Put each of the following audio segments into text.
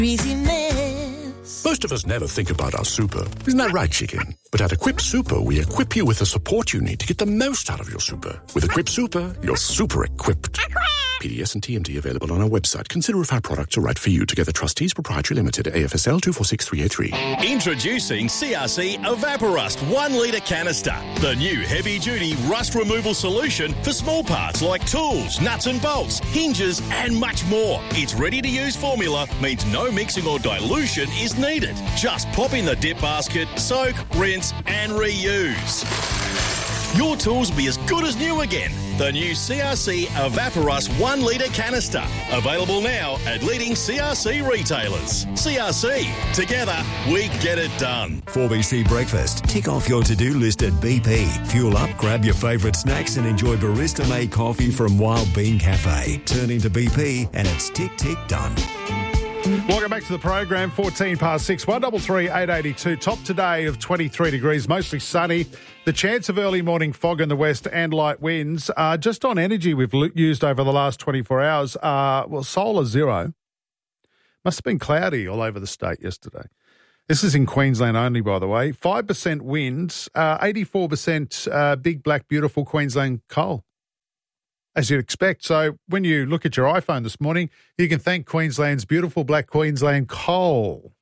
Greasiness. Most of us never think about our super. Isn't that right, chicken? But at Equip Super, we equip you with the support you need to get the most out of your super. With Equip Super, you're super equipped. PDS and TMT available on our website. Consider if our products are right for you. Together Trustees Proprietary Limited, AFSL 246383. Introducing CRC Evaporust 1 litre canister. The new heavy-duty rust removal solution for small parts like tools, nuts and bolts, hinges and much more. Its ready-to-use formula means no mixing or dilution is needed. Just pop in the dip basket, soak, rinse and reuse. Your tools will be as good as new again. The new CRC Evaporust 1 litre canister. Available now at leading CRC retailers. CRC. Together, we get it done. 4BC Breakfast. Tick off your to-do list at BP. Fuel up, grab your favourite snacks and enjoy barista-made coffee from Wild Bean Cafe. Turn into BP and it's tick, tick, done. Welcome back to the program. 6, 133 882. Top today of 23 degrees, mostly sunny. The chance of early morning fog in the west and light winds. Just on energy we've used over the last 24 hours. Solar 0. Must have been cloudy all over the state yesterday. This is in Queensland only, by the way. 5% winds, 84% big, black, beautiful Queensland coal, as you'd expect. So when you look at your iPhone this morning, you can thank Queensland's beautiful black Queensland coal.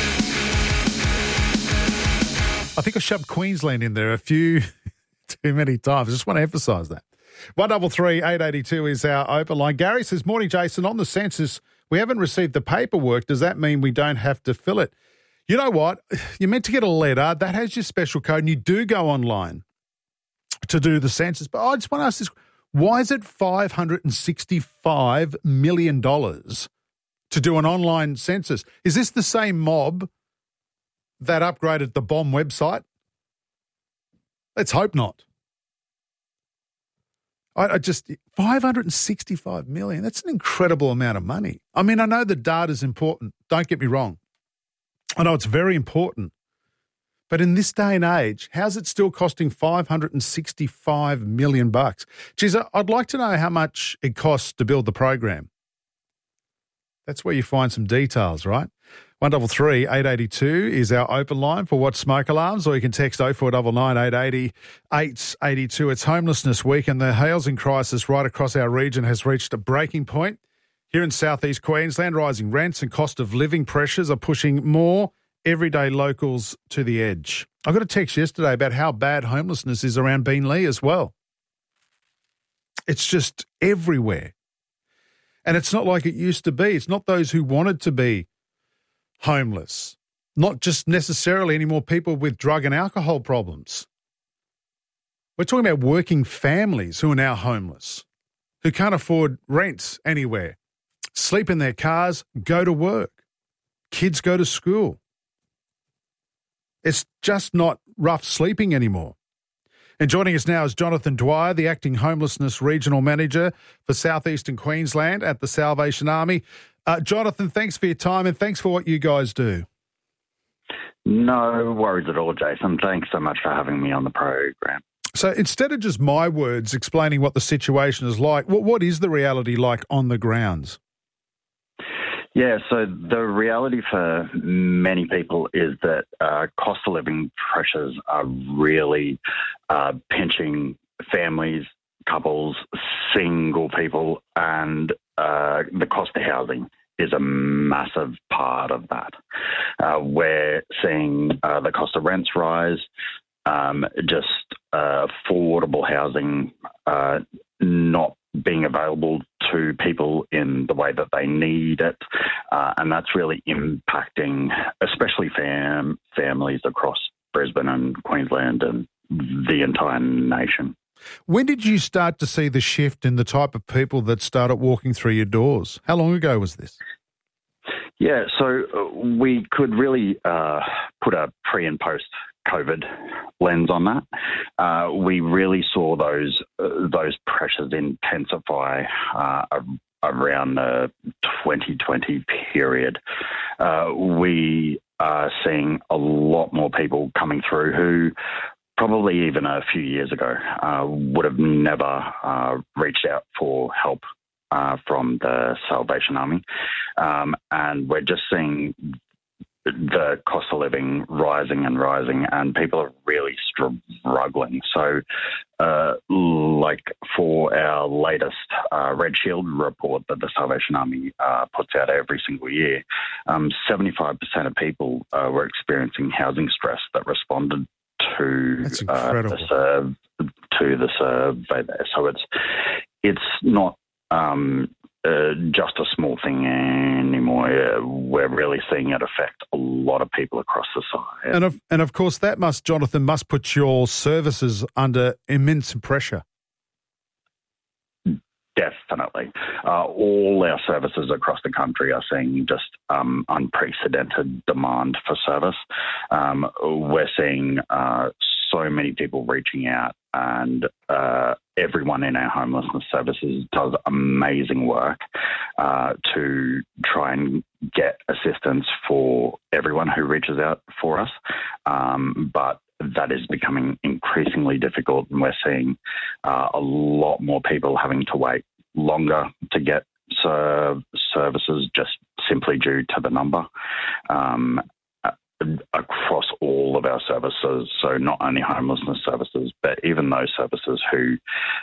I think I shoved Queensland in there a few too many times. I just want to emphasise that. 133 882 is our open line. Gary says, morning, Jason. On the census, we haven't received the paperwork. Does that mean we don't have to fill it? You know what? You're meant to get a letter. That has your special code, and you do go online to do the census. But I just want to ask this. Why is it $565 million to do an online census? Is this the same mob that upgraded the bomb website? Let's hope not. I just, $565 million, that's an incredible amount of money. I mean, I know the data's important. Don't get me wrong. I know it's very important. But in this day and age, how's it still costing $565 million? Geez, I'd like to know how much it costs to build the program. That's where you find some details, right? 133 882 is our open line for What's Smoke Alarms, or you can text 0499 880 882. It's Homelessness Week, and the housing crisis right across our region has reached a breaking point. Here in southeast Queensland, rising rents and cost of living pressures are pushing more everyday locals to the edge. I got a text yesterday about how bad homelessness is around Beenleigh as well. It's just everywhere. And it's not like it used to be. It's not those who wanted to be homeless, not just necessarily any more people with drug and alcohol problems. We're talking about working families who are now homeless, who can't afford rent anywhere, sleep in their cars, go to work, kids go to school. It's just not rough sleeping anymore. And joining us now is Jonathan Dwyer, the Acting Homelessness Regional Manager for Southeastern Queensland at the Salvation Army. Jonathan, thanks for your time and thanks for what you guys do. No worries at all, Jason. Thanks so much for having me on the program. So instead of just my words explaining what the situation is like, what is the reality like on the grounds? Yeah, so the reality for many people is that cost of living pressures are really pinching families, couples, single people, and the cost of housing is a massive part of that. We're seeing the cost of rents rise, just affordable housing not being available to people in the way that they need it, and that's really impacting especially families across Brisbane and Queensland and the entire nation. When did you start to see the shift in the type of people that started walking through your doors? How long ago was this? Yeah, so we could really put a pre and post COVID lens on that. We really saw those pressures intensify around the 2020 period. We are seeing a lot more people coming through who probably even a few years ago would have never reached out for help from the Salvation Army. And we're just seeing the cost of living rising and rising, and people are really struggling. So, like for our latest Red Shield report that the Salvation Army puts out every single year, 75% of people were experiencing housing stress that responded to the survey there. So it's not just a small thing anymore. We're really seeing it affect a lot of people across society. And of course, that Jonathan, must put your services under immense pressure. Definitely. All our services across the country are seeing just unprecedented demand for service. We're seeing so many people reaching out, and everyone in our homelessness services does amazing work to try and get assistance for everyone who reaches out for us. But that is becoming increasingly difficult, and we're seeing a lot more people having to wait longer to get services just simply due to the number. Across all of our services, so not only homelessness services, but even those services who,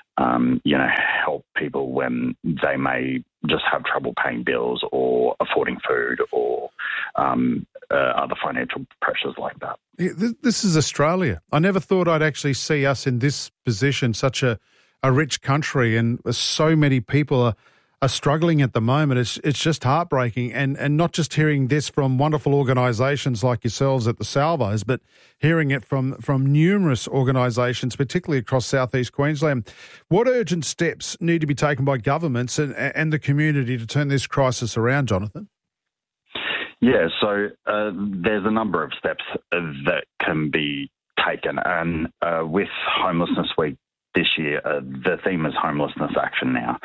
help people when they may just have trouble paying bills or affording food or other financial pressures like that. This is Australia. I never thought I'd actually see us in this position, such a rich country, and so many people are struggling at the moment. It's just heartbreaking, and not just hearing this from wonderful organisations like yourselves at the Salvos, but hearing it from numerous organisations, particularly across southeast Queensland. What urgent steps need to be taken by governments and the community to turn this crisis around, Jonathan? Yeah, so there's a number of steps that can be taken, and with Homelessness Week this year, the theme is Homelessness Action Now.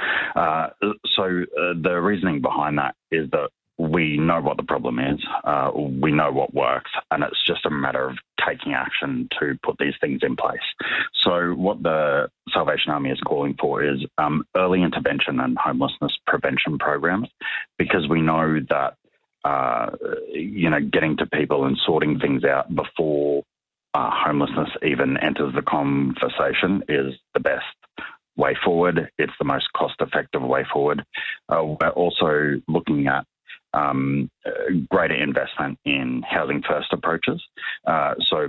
So the reasoning behind that is that we know what the problem is, we know what works, and it's just a matter of taking action to put these things in place. So what the Salvation Army is calling for is early intervention and homelessness prevention programs, because we know that, getting to people and sorting things out before homelessness even enters the conversation is the best way forward. It's the most cost-effective way forward. We're also looking at greater investment in housing first approaches. So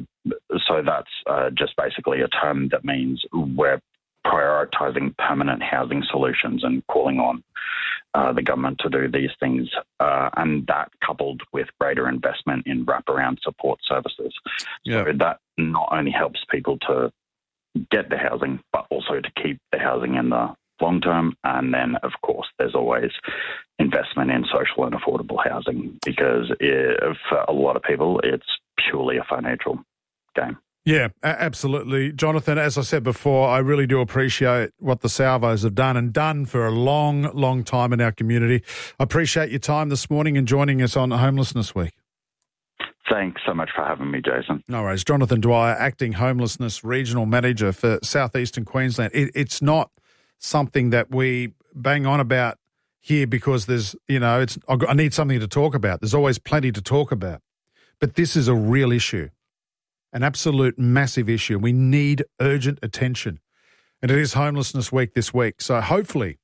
that's just basically a term that means we're prioritising permanent housing solutions and calling on the government to do these things, and that coupled with greater investment in wraparound support services. Yeah. So that not only helps people to get the housing, but also to keep the housing in the long term. And then, of course, there's always investment in social and affordable housing, because for a lot of people, it's purely a financial game. Yeah, absolutely. Jonathan, as I said before, I really do appreciate what the Salvos have done, and done for a long, long time in our community. I appreciate your time this morning and joining us on Homelessness Week. Thanks so much for having me, Jason. No worries. Jonathan Dwyer, Acting Homelessness Regional Manager for Southeastern Queensland. It's not something that we bang on about here because there's, I need something to talk about. There's always plenty to talk about. But this is a real issue. An absolute massive issue. We need urgent attention. And it is Homelessness Week this week. So hopefully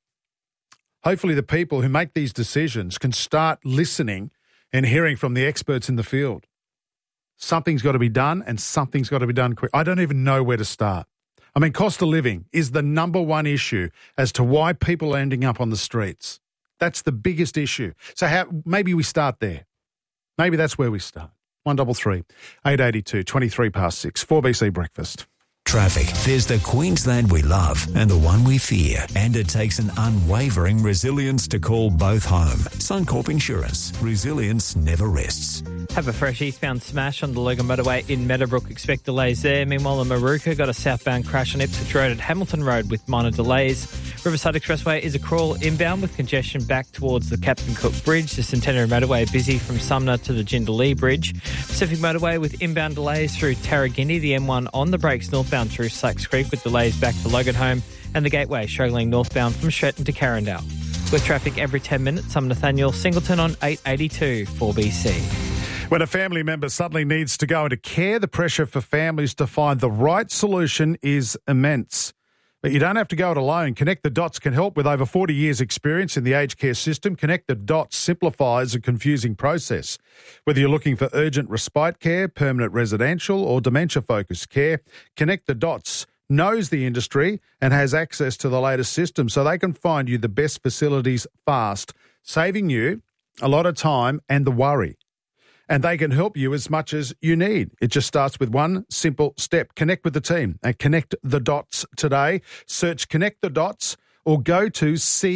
the people who make these decisions can start listening and hearing from the experts in the field. Something's got to be done, and something's got to be done quick. I don't even know where to start. I mean, cost of living is the number one issue as to why people are ending up on the streets. That's the biggest issue. So maybe we start there. Maybe that's where we start. 133 882 23 past 6 4BC Breakfast. Traffic. There's the Queensland we love and the one we fear. And it takes an unwavering resilience to call both home. Suncorp Insurance. Resilience never rests. Have a fresh eastbound smash on the Logan Motorway in Meadowbrook. Expect delays there. Meanwhile, in Maruka, got a southbound crash on Ipswich Road at Hamilton Road with minor delays. Riverside Expressway is a crawl inbound with congestion back towards the Captain Cook Bridge. The Centenary Motorway busy from Sumner to the Jindalee Bridge. Pacific Motorway with inbound delays through Tarragini. The M1 on the brakes northbound through Slacks Creek with delays back to Logan Home. And the Gateway struggling northbound from Stretton to Carindale. With traffic every 10 minutes, I'm Nathaniel Singleton on 882 4BC. When a family member suddenly needs to go into care, the pressure for families to find the right solution is immense. But you don't have to go it alone. Connect the Dots can help. With over 40 years' experience in the aged care system, Connect the Dots simplifies a confusing process. Whether you're looking for urgent respite care, permanent residential or dementia-focused care, Connect the Dots knows the industry and has access to the latest system so they can find you the best facilities fast, saving you a lot of time and the worry. And they can help you as much as you need. It just starts with one simple step. Connect with the team and Connect the Dots today. Search Connect the Dots or go to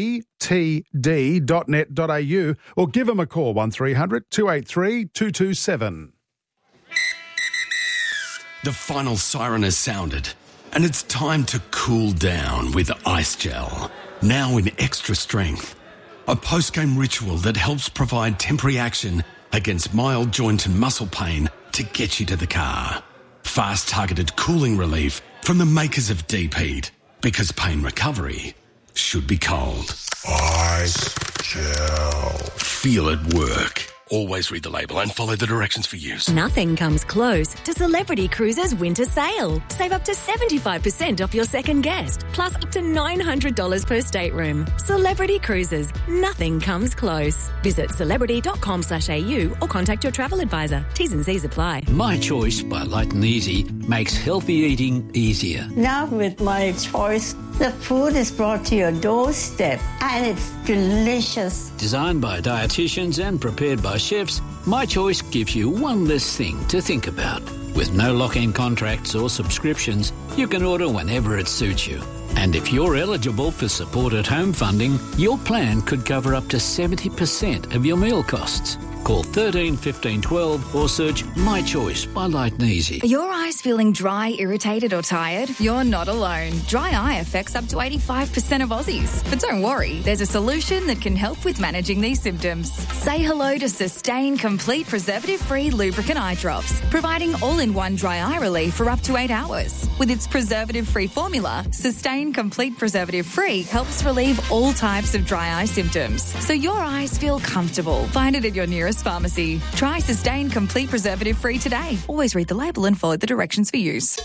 ctd.net.au or give them a call, 1300 283 227. The final siren has sounded, and it's time to cool down with Ice Gel, now in extra strength. A post-game ritual that helps provide temporary action against mild joint and muscle pain to get you to the car. Fast targeted cooling relief from the makers of Deep Heat, because pain recovery should be cold. Ice Gel. Feel it work. Always read the label and follow the directions for use. Nothing comes close to Celebrity Cruises winter sale. Save up to 75% off your second guest, plus up to $900 per stateroom. Celebrity Cruises. Nothing comes close. Visit celebrity.com/au or contact your travel advisor. T's and C's apply. My Choice by Light and Easy makes healthy eating easier. Now with My Choice, the food is brought to your doorstep and it's delicious. Designed by dietitians and prepared by chefs, My Choice gives you one less thing to think about. With no lock-in contracts or subscriptions, you can order whenever it suits you. And if you're eligible for Support at Home funding, your plan could cover up to 70% of your meal costs. Call 13 15 12 or search My Choice by Light and Easy. Are your eyes feeling dry, irritated or tired? You're not alone. Dry eye affects up to 85% of Aussies. But don't worry, there's a solution that can help with managing these symptoms. Say hello to Sustain Complete Preservative-Free Lubricant Eye Drops, providing all-in-one dry eye relief for up to 8 hours. With its preservative-free formula, Sustain Complete Preservative-Free helps relieve all types of dry eye symptoms, so your eyes feel comfortable. Find it at your nearest pharmacy. Try Sustain Complete Preservative Free today. Always read the label and follow the directions for use.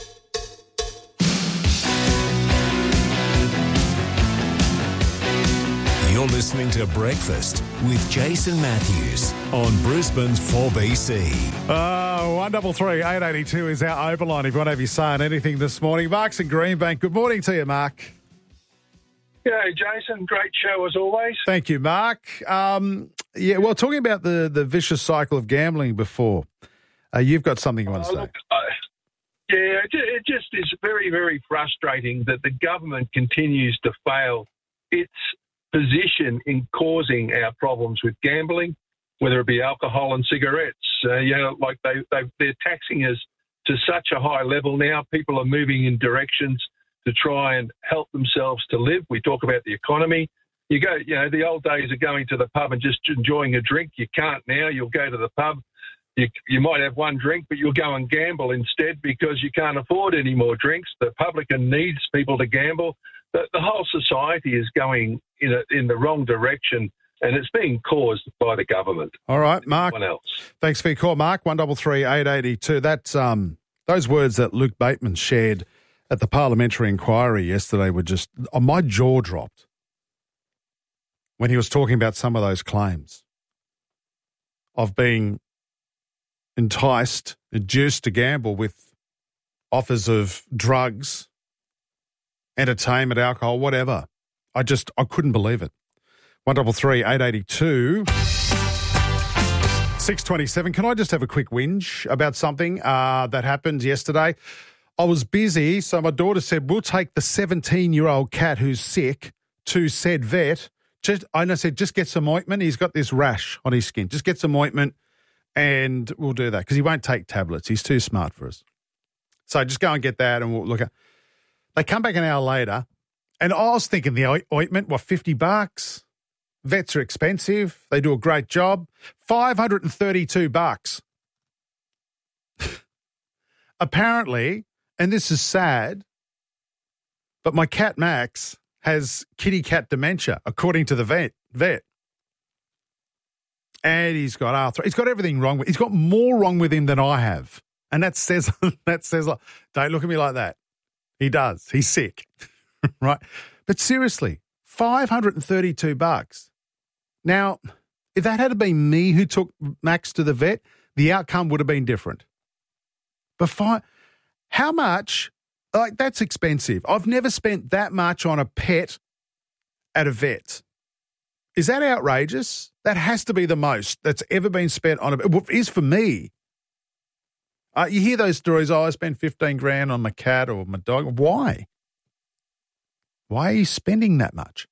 You're listening to Breakfast with Jason Matthews on Brisbane's 4BC. 1338 882 is our open line if you want to have your say on anything this morning. Mark's in Greenbank. Good morning to you, Mark. G'day, Jason. Great show as always. Thank you, Mark. Talking about the vicious cycle of gambling before, you've got something you want to say. It just is very, very frustrating that the government continues to fail its position in causing our problems with gambling, whether it be alcohol and cigarettes. They're taxing us to such a high level now. People are moving in directions to try and help themselves to live. We talk about the economy. The old days of going to the pub and just enjoying a drink. You can't now. You'll go to the pub. You might have one drink, but you'll go and gamble instead because you can't afford any more drinks. The publican needs people to gamble. The whole society is going in the wrong direction, and it's being caused by the government. All right, Mark. Anyone else. Thanks for your call, Mark. 1338 882. That's those words that Luke Bateman shared at the parliamentary inquiry yesterday were just, my jaw dropped when he was talking about some of those claims of being induced to gamble with offers of drugs, entertainment, alcohol, whatever. I couldn't believe it. 1338 882 627. Can I just have a quick whinge about something that happened yesterday? I was busy, so my daughter said, we'll take the 17-year-old cat who's sick to said vet. I said, just get some ointment. He's got this rash on his skin. Just get some ointment and we'll do that because he won't take tablets. He's too smart for us. So just go and get that and we'll look at. They come back an hour later and I was thinking the ointment, $50? Vets are expensive. They do a great job. $532. Apparently, and this is sad, but my cat Max has kitty cat dementia, according to the vet. vet. And he's got arthritis. He's got everything wrong with him. He's got more wrong with him than I have. And that says, don't look at me like that. He does. He's sick, right? But seriously, $532. Now, if that had been me who took Max to the vet, the outcome would have been different. But how much? Like, that's expensive. I've never spent that much on a pet at a vet. Is that outrageous? That has to be the most that's ever been spent on a vet. It is for me. You hear those stories, I spent 15 grand on my cat or my dog. Why? Why are you spending that much?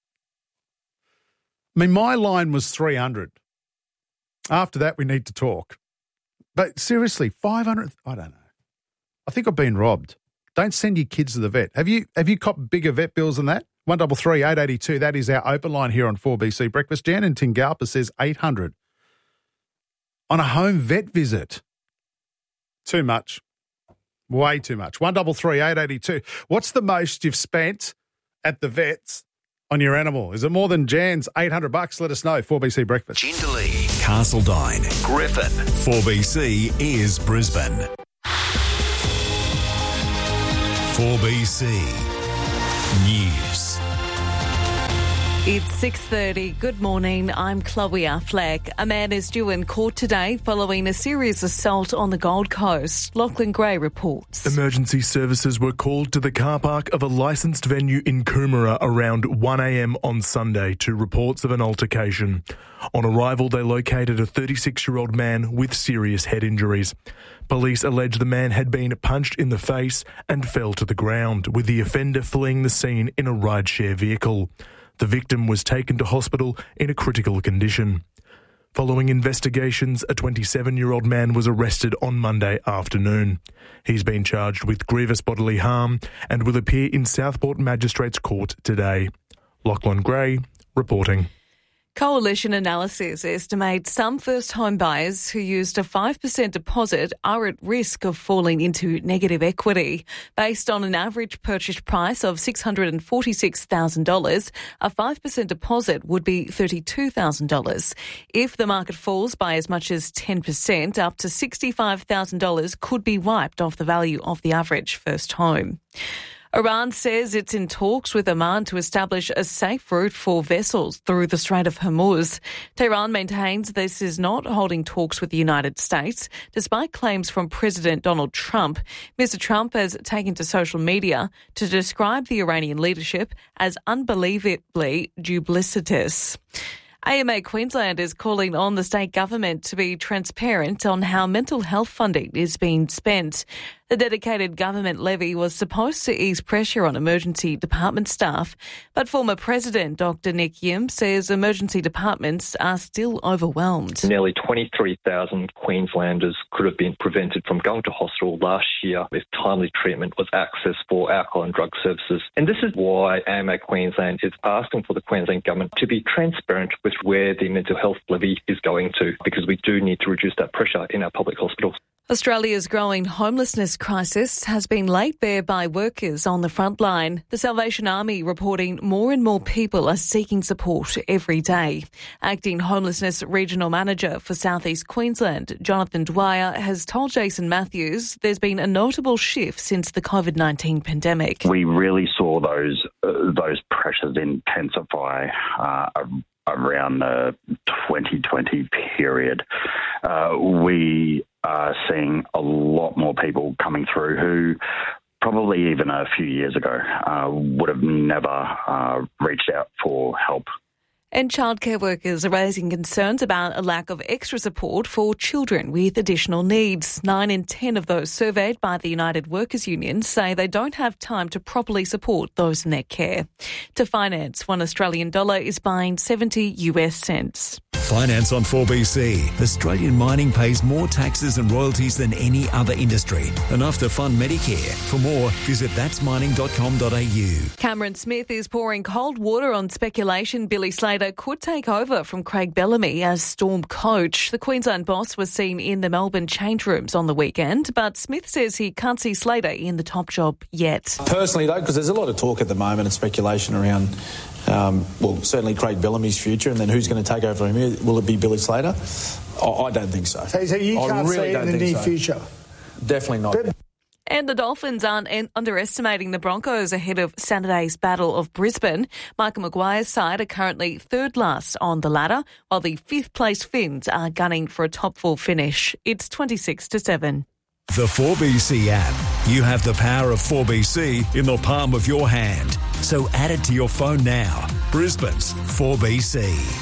I mean, my line was 300. After that, we need to talk. But seriously, 500, I don't know. I think I've been robbed. Don't send your kids to the vet. Have you copped bigger vet bills than that? 133 882. That is our open line here on 4BC Breakfast. Jan in Tingalpa says 800 on a home vet visit. Too much. Way too much. 133 882. What's the most you've spent at the vets on your animal? Is it more than Jan's $800? Let us know. 4BC Breakfast. Jindalee, Castledine, Griffin. 4BC is Brisbane. 4BC News. It's 6:30. Good morning. I'm Chloe Affleck. A man is due in court today following a serious assault on the Gold Coast. Lachlan Gray reports. Emergency services were called to the car park of a licensed venue in Coomera around 1 a.m. on Sunday to reports of an altercation. On arrival, they located a 36-year-old man with serious head injuries. Police allege the man had been punched in the face and fell to the ground, with the offender fleeing the scene in a rideshare vehicle. The victim was taken to hospital in a critical condition. Following investigations, a 27-year-old man was arrested on Monday afternoon. He's been charged with grievous bodily harm and will appear in Southport Magistrates Court today. Lachlan Gray reporting. Coalition Analysis estimates some first home buyers who used a 5% deposit are at risk of falling into negative equity. Based on an average purchase price of $646,000, a 5% deposit would be $32,000. If the market falls by as much as 10%, up to $65,000 could be wiped off the value of the average first home. Iran says it's in talks with Oman to establish a safe route for vessels through the Strait of Hormuz. Tehran maintains this is not holding talks with the United States, despite claims from President Donald Trump. Mr. Trump has taken to social media to describe the Iranian leadership as unbelievably duplicitous. AMA Queensland is calling on the state government to be transparent on how mental health funding is being spent. The dedicated government levy was supposed to ease pressure on emergency department staff, but former President Dr Nick Yim says emergency departments are still overwhelmed. Nearly 23,000 Queenslanders could have been prevented from going to hospital last year if timely treatment was accessed for alcohol and drug services. And this is why AMA Queensland is asking for the Queensland government to be transparent with where the mental health levy is going to, because we do need to reduce that pressure in our public hospitals. Australia's growing homelessness crisis has been laid bare by workers on the front line. The Salvation Army reporting more and more people are seeking support every day. Acting Homelessness Regional Manager for South East Queensland, Jonathan Dwyer, has told Jason Matthews there's been a notable shift since the COVID-19 pandemic. We really saw those pressures intensify around the 2020 period. We are seeing a lot more people coming through who probably even a few years ago would have never reached out for help. And childcare workers are raising concerns about a lack of extra support for children with additional needs. 9 in 10 of those surveyed by the United Workers Union say they don't have time to properly support those in their care. To finance, $1 Australian is buying 70 US cents. Finance on 4BC. Australian mining pays more taxes and royalties than any other industry. Enough to fund Medicare. For more, visit thatsmining.com.au. Cameron Smith is pouring cold water on speculation Billy Slater Slater could take over from Craig Bellamy as Storm coach. The Queensland boss was seen in the Melbourne change rooms on the weekend, but Smith says he can't see Slater in the top job yet. Personally, though, because there's a lot of talk at the moment and speculation around, certainly Craig Bellamy's future, and then who's going to take over from him? Will it be Billy Slater? I don't think so. So you can't see it in the near future? Definitely not. And the Dolphins aren't underestimating the Broncos ahead of Saturday's Battle of Brisbane. Michael Maguire's side are currently third last on the ladder, while the fifth-place Finns are gunning for a top-4 finish. It's 26-7. The 4BC app. You have the power of 4BC in the palm of your hand. So add it to your phone now. Brisbane's 4BC.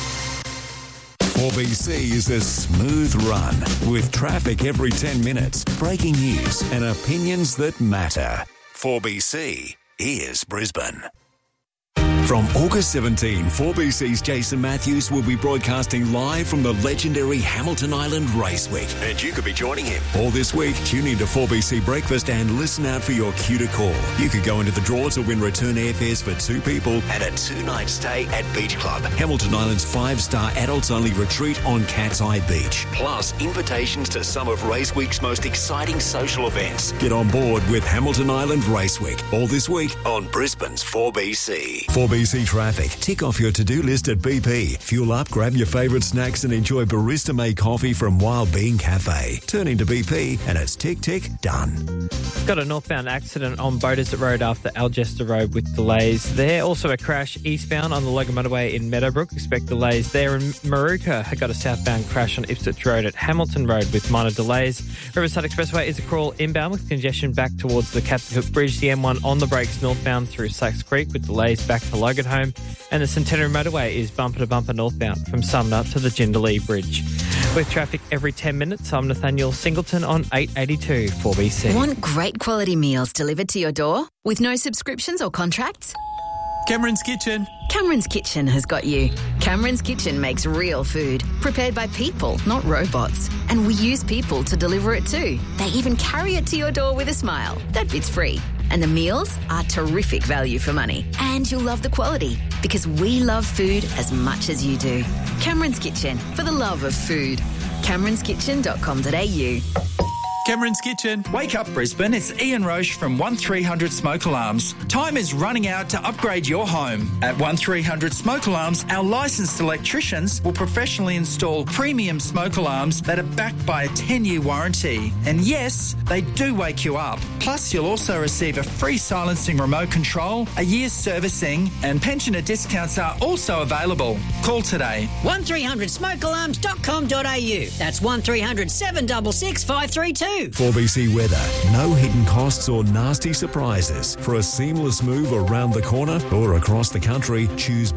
4BC is a smooth run with traffic every 10 minutes, breaking news and opinions that matter. 4BC, here's Brisbane. From August 17, 4BC's Jason Matthews will be broadcasting live from the legendary Hamilton Island Race Week. And you could be joining him. All this week, tune into 4BC Breakfast and listen out for your cue to call. You could go into the draw to win return airfares for 2 people and a 2-night stay at Beach Club, Hamilton Island's 5-star adults-only retreat on Cat's Eye Beach. Plus, invitations to some of Race Week's most exciting social events. Get on board with Hamilton Island Race Week. All this week on Brisbane's 4BC. 4BC traffic. Tick off your to-do list at BP. Fuel up, grab your favourite snacks and enjoy barista-made coffee from Wild Bean Cafe. Turn into BP and it's tick, tick, done. Got a northbound accident on Beaudesert Road after Algester Road with delays there. Also a crash eastbound on the Logan Motorway in Meadowbrook. Expect delays there. And Maruka had got a southbound crash on Ipswich Road at Hamilton Road with minor delays. Riverside Expressway is a crawl inbound with congestion back towards the Captain Hook Bridge. The M1 on the brakes northbound through Sachs Creek with delays back to Logan Home. And the Centenary Motorway is bumper-to-bumper northbound from Sumner to the Jindalee Bridge. With traffic every 10 minutes, I'm Nathaniel Singleton on 882 4BC. Want great quality meals delivered to your door with no subscriptions or contracts? Cameron's Kitchen. Cameron's Kitchen has got you. Cameron's Kitchen makes real food, prepared by people, not robots. And we use people to deliver it too. They even carry it to your door with a smile. That bit's free. And the meals are terrific value for money. And you'll love the quality, because we love food as much as you do. Cameron's Kitchen, for the love of food. CameronsKitchen.com.au. Cameron's Kitchen. Wake up, Brisbane. It's Ian Roche from 1300 Smoke Alarms. Time is running out to upgrade your home. At 1300 Smoke Alarms, our licensed electricians will professionally install premium smoke alarms that are backed by a 10-year warranty. And yes, they do wake you up. Plus, you'll also receive a free silencing remote control, a year's servicing, and pensioner discounts are also available. Call today. 1300smokealarms.com.au. That's 1300 766 532. 4BC weather. No hidden costs or nasty surprises. For a seamless move around the corner or across the country, choose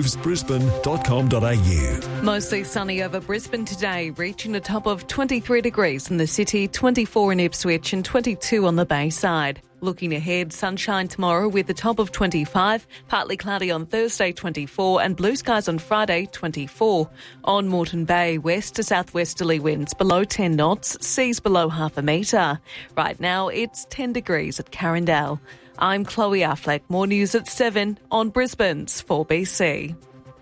benmovesbrisbane.com.au. Mostly sunny over Brisbane today, reaching a top of 23 degrees in the city, 24 in Ipswich and 22 on the Bayside. Looking ahead, sunshine tomorrow with a top of 25, partly cloudy on Thursday 24 and blue skies on Friday 24. On Moreton Bay, west to southwesterly winds below 10 knots, seas below half a metre. Right now it's 10 degrees at Carindale. I'm Chloe Affleck. More news at 7 on Brisbane's 4BC.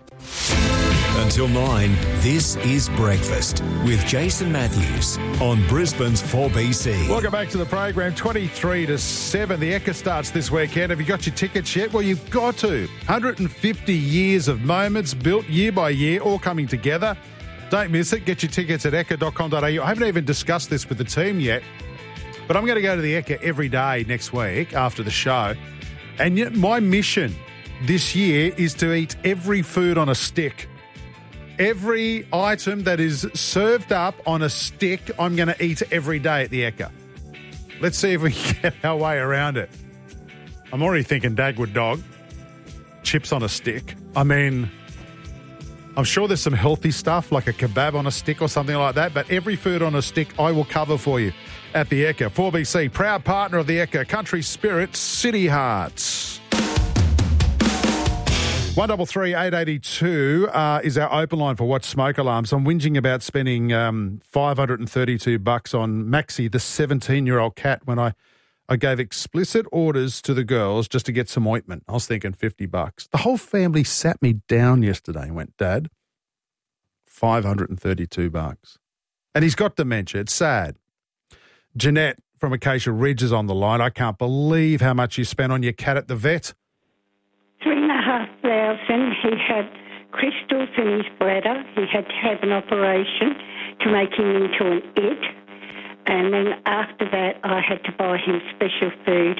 Until 9, this is Breakfast with Jason Matthews on Brisbane's 4BC. Welcome back to the program. 23-7. The Ekka starts this weekend. Have you got your tickets yet? Well, you've got to. 150 years of moments built year by year, all coming together. Don't miss it. Get your tickets at ekka.com.au. I haven't even discussed this with the team yet, but I'm going to go to the Ekka every day next week after the show. And yet my mission this year is to eat every food on a stick. Every item that is served up on a stick, I'm going to eat every day at the Ekka. Let's see if we can get our way around it. I'm already thinking Dagwood dog, chips on a stick. I mean, I'm sure there's some healthy stuff like a kebab on a stick or something like that, but every food on a stick I will cover for you at the Ekka. 4BC, proud partner of the Ekka, Country Spirit, City Hearts. 133 882 is our open line for Watch Smoke Alarms. I'm whinging about spending $532 on Maxie, the 17-year-old cat, when I I gave explicit orders to the girls just to get some ointment. I was thinking $50. The whole family sat me down yesterday and went, Dad, $532. And he's got dementia. It's sad. Jeanette from Acacia Ridge is on the line. I can't believe how much you spent on your cat at the vet. $3,500. He had crystals in his bladder. He had to have an operation to make him into an it. And then after that, I had to buy him special food.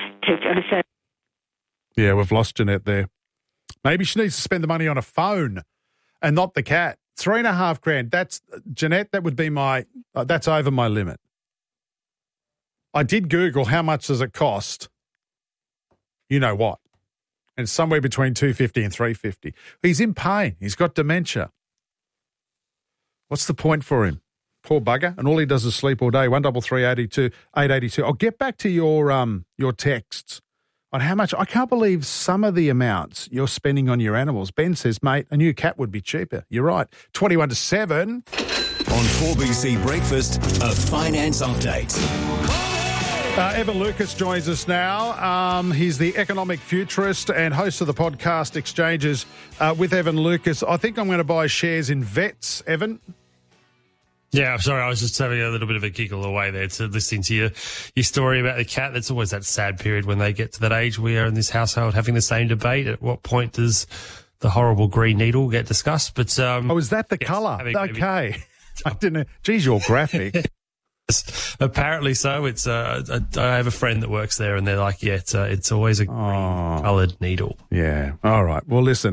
Yeah, we've lost Jeanette there. Maybe she needs to spend the money on a phone and not the cat. $3,500. That's, Jeanette, that would be that's over my limit. I did Google how much does it cost. You know what? And somewhere between $250 and $350. He's in pain. He's got dementia. What's the point for him? Poor bugger. And all he does is sleep all day. 133 882. I'll get back to your texts on how much. I can't believe some of the amounts you're spending on your animals. Ben says, mate, a new cat would be cheaper. You're right. 21 to 7. On 4BC Breakfast, a finance update. Evan Lucas joins us now. He's the economic futurist and host of the podcast Exchanges with Evan Lucas. I think I'm going to buy shares in Vets, Evan. Yeah, I'm sorry. I was just having a little bit of a giggle away there to listening to your story about the cat. That's always that sad period when they get to that age. We are in this household having the same debate. At what point does the horrible green needle get discussed? But is that the colour? Okay. I didn't know. Geez, you're graphic. Apparently so. It's I have a friend that works there, and they're like, yeah, it's always a green coloured needle. Yeah. All right. Well, listen.